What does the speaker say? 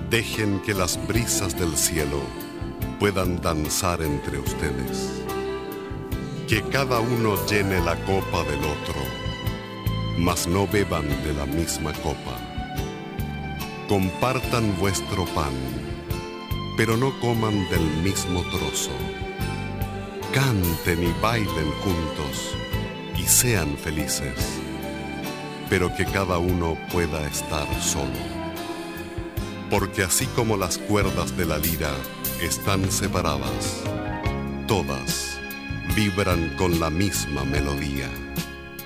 Dejen que las brisas del cielo puedan danzar entre ustedes. Que cada uno llene la copa del otro, mas no beban de la misma copa. Compartan vuestro pan, pero no coman del mismo trozo. Canten y bailen juntos y sean felices, pero que cada uno pueda estar solo. Porque así como las cuerdas de la lira están separadas, todas vibran con la misma melodía.